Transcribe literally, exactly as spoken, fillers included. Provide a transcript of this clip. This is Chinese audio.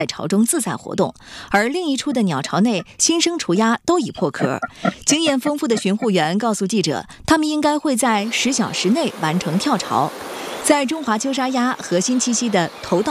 在巢中自在活动，而另一处的鸟巢内新生雏鸭都已破壳。经验丰富的巡护员告诉记者，他们应该会在十小时内完成跳巢。在中华秋沙鸭核心栖息的头道